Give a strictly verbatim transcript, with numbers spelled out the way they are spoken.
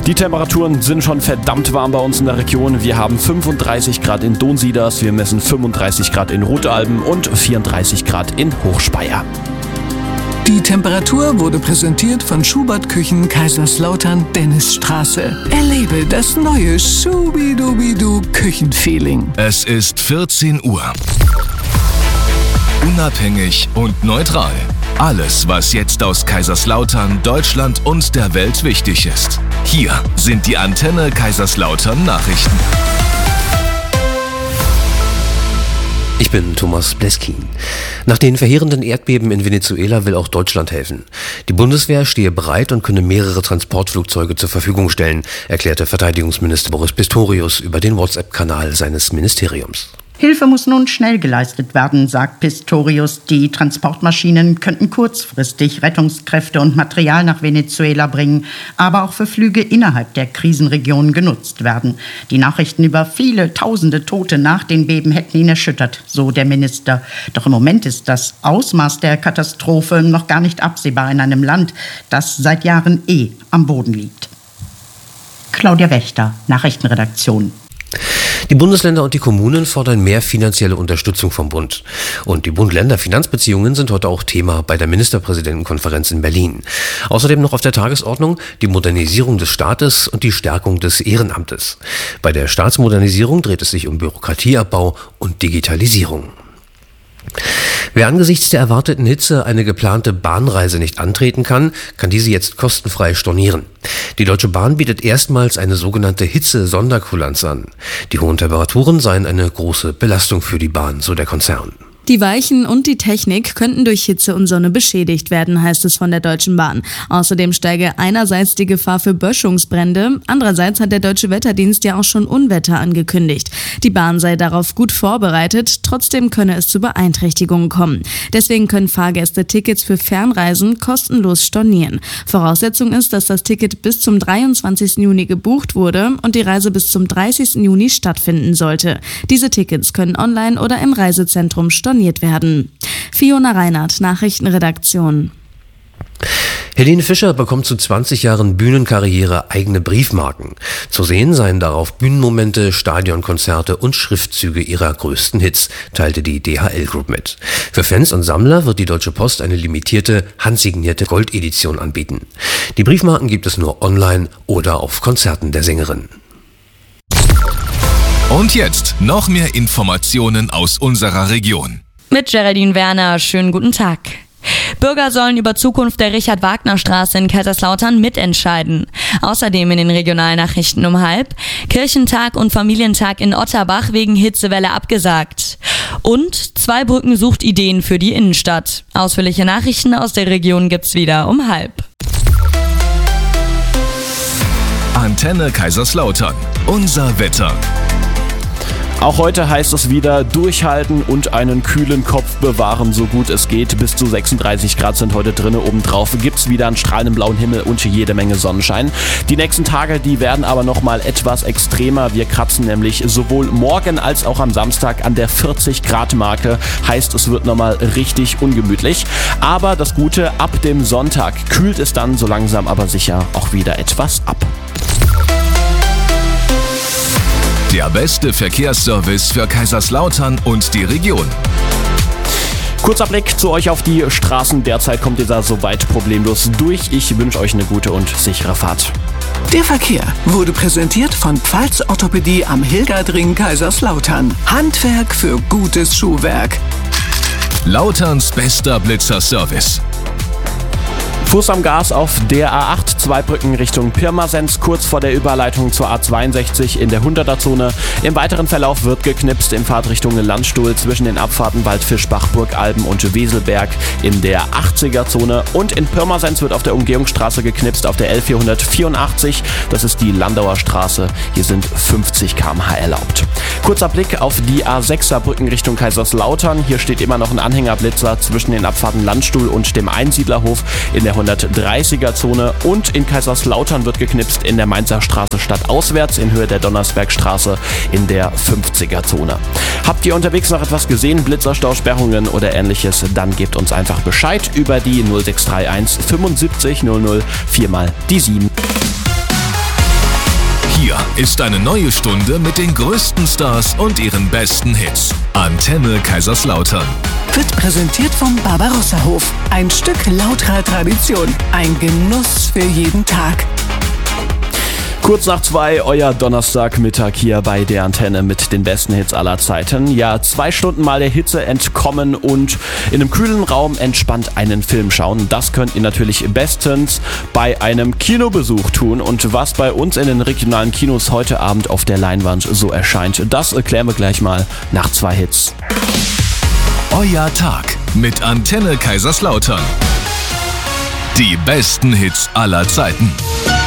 Die Temperaturen sind schon verdammt warm bei uns in der Region. Wir haben fünfunddreißig Grad in Donsieders, wir messen fünfunddreißig Grad in Rotalben und vierunddreißig Grad in Hochspeyer. Die Temperatur wurde präsentiert von Schubert Küchen Kaiserslautern Dennisstraße. Erlebe das neue Schubidubidu Küchenfeeling. Es ist vierzehn Uhr. Unabhängig und neutral. Alles, was jetzt aus Kaiserslautern, Deutschland und der Welt wichtig ist. Hier sind die Antenne Kaiserslautern Nachrichten. Ich bin Thomas Bleskin. Nach den verheerenden Erdbeben in Venezuela will auch Deutschland helfen. Die Bundeswehr stehe bereit und könne mehrere Transportflugzeuge zur Verfügung stellen, erklärte Verteidigungsminister Boris Pistorius über den WhatsApp-Kanal seines Ministeriums. Hilfe muss nun schnell geleistet werden, sagt Pistorius. Die Transportmaschinen könnten kurzfristig Rettungskräfte und Material nach Venezuela bringen, aber auch für Flüge innerhalb der Krisenregion genutzt werden. Die Nachrichten über viele tausende Tote nach den Beben hätten ihn erschüttert, so der Minister. Doch im Moment ist das Ausmaß der Katastrophe noch gar nicht absehbar in einem Land, das seit Jahren eh am Boden liegt. Claudia Wächter, Nachrichtenredaktion. Die Bundesländer und die Kommunen fordern mehr finanzielle Unterstützung vom Bund. Und die Bund-Länder-Finanzbeziehungen sind heute auch Thema bei der Ministerpräsidentenkonferenz in Berlin. Außerdem noch auf der Tagesordnung die Modernisierung des Staates und die Stärkung des Ehrenamtes. Bei der Staatsmodernisierung dreht es sich um Bürokratieabbau und Digitalisierung. Wer angesichts der erwarteten Hitze eine geplante Bahnreise nicht antreten kann, kann diese jetzt kostenfrei stornieren. Die Deutsche Bahn bietet erstmals eine sogenannte Hitze-Sonderkulanz an. Die hohen Temperaturen seien eine große Belastung für die Bahn, so der Konzern. Die Weichen und die Technik könnten durch Hitze und Sonne beschädigt werden, heißt es von der Deutschen Bahn. Außerdem steige einerseits die Gefahr für Böschungsbrände, andererseits hat der Deutsche Wetterdienst ja auch schon Unwetter angekündigt. Die Bahn sei darauf gut vorbereitet, trotzdem könne es zu Beeinträchtigungen kommen. Deswegen können Fahrgäste Tickets für Fernreisen kostenlos stornieren. Voraussetzung ist, dass das Ticket bis zum dreiundzwanzigsten Juni gebucht wurde und die Reise bis zum dreißigsten Juni stattfinden sollte. Diese Tickets können online oder im Reisezentrum storniert werden. Fiona Reinhardt, Nachrichtenredaktion. Helene Fischer bekommt zu zwanzig Jahren Bühnenkarriere eigene Briefmarken. Zu sehen seien darauf Bühnenmomente, Stadionkonzerte und Schriftzüge ihrer größten Hits, teilte die D H L Group mit. Für Fans und Sammler wird die Deutsche Post eine limitierte, handsignierte Goldedition anbieten. Die Briefmarken gibt es nur online oder auf Konzerten der Sängerin. Und jetzt noch mehr Informationen aus unserer Region. Mit Geraldine Werner, schönen guten Tag. Bürger sollen über Zukunft der Richard-Wagner-Straße in Kaiserslautern mitentscheiden. Außerdem in den Regionalnachrichten um halb: Kirchentag und Familientag in Otterbach wegen Hitzewelle abgesagt. Und Zweibrücken sucht Ideen für die Innenstadt. Ausführliche Nachrichten aus der Region gibt's wieder um halb. Antenne Kaiserslautern. Unser Wetter. Auch heute heißt es wieder durchhalten und einen kühlen Kopf bewahren, so gut es geht. Bis zu sechsunddreißig Grad sind heute drin. Obendrauf gibt's wieder einen strahlenden blauen Himmel und jede Menge Sonnenschein. Die nächsten Tage, die werden aber nochmal etwas extremer. Wir kratzen nämlich sowohl morgen als auch am Samstag an der vierzig Grad Marke. Heißt, es wird nochmal richtig ungemütlich. Aber das Gute, ab dem Sonntag kühlt es dann so langsam aber sicher auch wieder etwas ab. Der beste Verkehrsservice für Kaiserslautern und die Region. Kurzer Blick zu euch auf die Straßen. Derzeit kommt ihr da soweit problemlos durch. Ich wünsche euch eine gute und sichere Fahrt. Der Verkehr wurde präsentiert von Pfalz Orthopädie am Hilgerdring Kaiserslautern. Handwerk für gutes Schuhwerk. Lauterns bester Blitzerservice. Fuß am Gas auf der A acht, Zweibrücken Richtung Pirmasens, kurz vor der Überleitung zur A zweiundsechzig in der hunderter-Zone. Im weiteren Verlauf wird geknipst in Fahrtrichtung Landstuhl zwischen den Abfahrten Waldfischbach, Burgalben und Weselberg in der achtziger-Zone. Und in Pirmasens wird auf der Umgehungsstraße geknipst auf der L vierhundertvierundachtzig. Das ist die Landauer Straße. Hier sind fünfzig Kilometer pro Stunde erlaubt. Kurzer Blick auf die A sechser Brücken Richtung Kaiserslautern. Hier steht immer noch ein Anhängerblitzer zwischen den Abfahrten Landstuhl und dem Einsiedlerhof in der hundertdreißiger-Zone. Und in Kaiserslautern wird geknipst in der Mainzer Straße stadtauswärts in Höhe der Donnersbergstraße in der fünfziger-Zone. Habt ihr unterwegs noch etwas gesehen, Blitzerstausperrungen oder ähnliches, dann gebt uns einfach Bescheid über die null sechs drei eins fünfundsiebzig null null vier mal die sieben. Hier ist eine neue Stunde mit den größten Stars und ihren besten Hits. Antenne Kaiserslautern. Wird präsentiert vom Barbarossa-Hof. Ein Stück lauterer Tradition. Ein Genuss für jeden Tag. Kurz nach zwei, euer Donnerstagmittag hier bei der Antenne mit den besten Hits aller Zeiten. Ja, zwei Stunden mal der Hitze entkommen und in einem kühlen Raum entspannt einen Film schauen. Das könnt ihr natürlich bestens bei einem Kinobesuch tun. Und was bei uns in den regionalen Kinos heute Abend auf der Leinwand so erscheint, das erklären wir gleich mal nach zwei Hits. Euer Tag mit Antenne Kaiserslautern. Die besten Hits aller Zeiten.